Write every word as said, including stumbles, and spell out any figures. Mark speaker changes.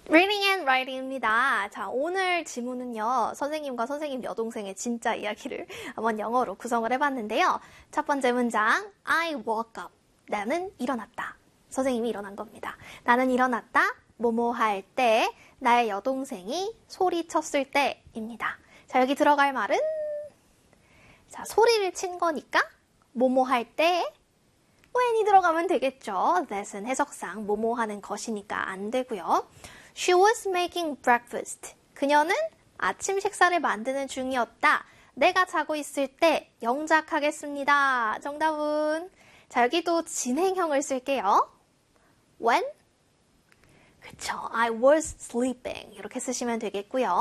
Speaker 1: Reading and writing입니다. 자, 오늘 지문은요, 선생님과 선생님 여동생의 진짜 이야기를 한번 영어로 구성을 해봤는데요. 첫 번째 문장, I woke up. 나는 일어났다. 선생님이 일어난 겁니다. 나는 일어났다. 뭐뭐 할 때, 나의 여동생이 소리쳤을 때입니다. 자, 여기 들어갈 말은, 자, 소리를 친 거니까, 뭐뭐 할 때, when이 들어가면 되겠죠. that은 해석상 뭐뭐 하는 것이니까 안 되고요. She was making breakfast. 그녀는 아침 식사를 만드는 중이었다. 내가 자고 있을 때 영작하겠습니다. 정답은 자 여기도 진행형을 쓸게요. When? 그쵸. I was sleeping. 이렇게 쓰시면 되겠고요.